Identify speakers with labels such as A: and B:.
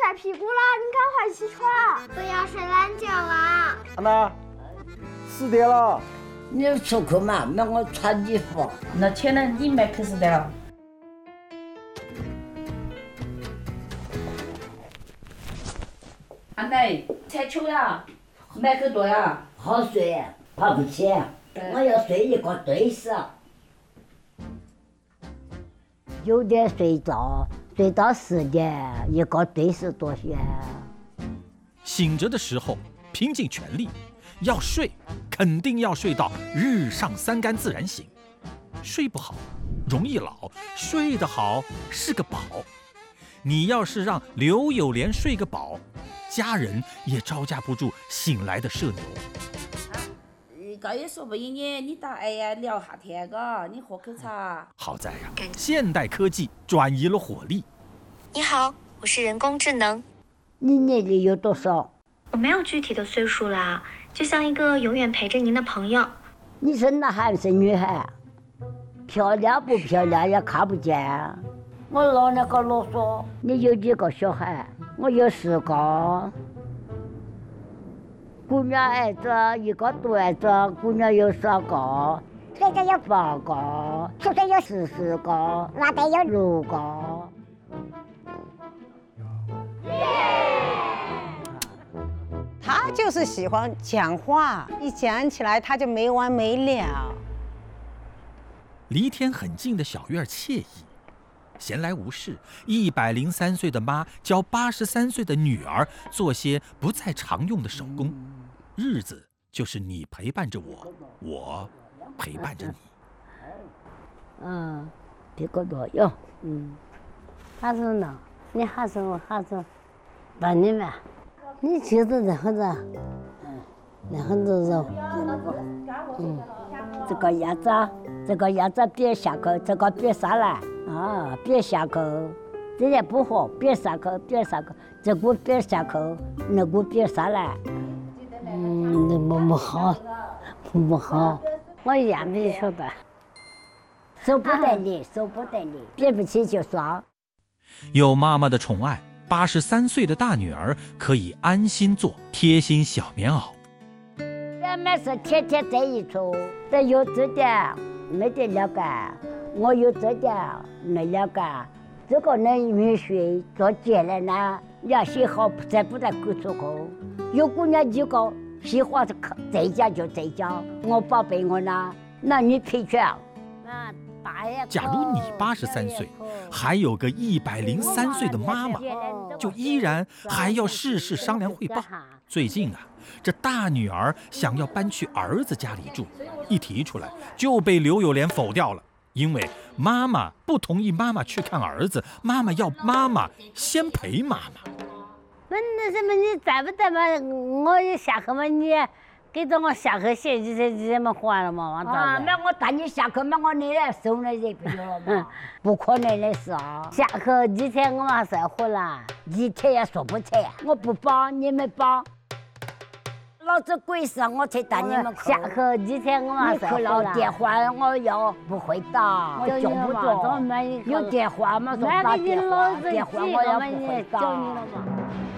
A: 晒屁股了，你赶快起床。
B: 不要睡懒觉啦。
C: 安娜，4点了。
D: 你出去嘛，让我穿衣服。
E: 那现在你们开始的了。安奶，才秋呀，买很多呀。
D: 好睡，爬不起，我要睡一个对式。9点睡觉，睡到4点，一个对式多些。
F: 醒着的时候拼尽全力，要睡肯定要睡到日上3竿自然醒。睡不好容易老，睡得好是个宝。你要是让刘友莲睡个饱，家人也招架不住醒来的社牛。
E: 这也说不赢你打哎呀聊下天个，你喝口茶。
F: 好在呀，现代科技转移了火力。
G: 你好，我是人工智能。
D: 你年龄有多少？
G: 我没有具体的岁数啦，就像一个永远陪着您的朋友。
D: 你是男孩是女孩？漂亮不漂亮也看不见。我老那个啰嗦。你有几个小孩？我有4个。姑娘儿子1个独儿子，姑娘有2个，
B: 孙子有
D: 8个，
B: 叔孙有
D: 14个，
B: 老爹有
D: 6个。
H: 他就是喜欢讲话，一讲起来他就没完没了。
F: 离天很近的小院惬意，闲来无事，103岁的妈教83岁的女儿做些不再常用的手工，日子就是你陪伴着我，我陪伴着你。
D: 别个多哟，还是呢，你还是，把你们，你就是这样子，然后肉，这个鸭子别下口，这个别下来啊，别下口，这也不好，别下口，这股别下口，那股别下来，那不好，我也没晓得，受不得你，憋不起就耍。
F: 有妈妈的宠爱，83岁的大女儿可以安心做贴心小棉袄。
D: 俺们是天天在一处，这有这点没得了解，我有这点没了解，这个能允许做结了呢，要写好再不再给出口。有姑娘几个喜欢在家就在家，我宝贝我呢，那你赔钱。
F: 假如你83岁，还有个103岁的妈妈，就依然还要事事商量汇报。最近啊，这大女儿想要搬去儿子家里住，一提出来就被刘友莲否掉了，因为妈妈不同意妈妈去看儿子，妈妈要妈妈先陪妈妈。
D: 那什么，你在不在嘛？我下课嘛，你给着我下课写这么还了嘛？那我带你下课嘛，我你来收了也不就了嘛？不可能的事啊！下课2天我还是要回来，1天也说不成，我不帮你们帮。老子鬼事我才带你们去。下课2天我还是要回来。你去了电话我要不会打，我叫不着。有电话嘛？说打电话，我要不会打。